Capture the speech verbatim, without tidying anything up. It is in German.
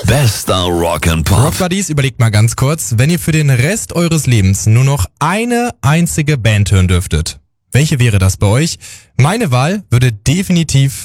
Bester Rock and Pop. Rock Buddies, überlegt mal ganz kurz, wenn ihr für den Rest eures Lebens nur noch eine einzige Band hören dürftet, welche wäre das bei euch? Meine Wahl würde definitiv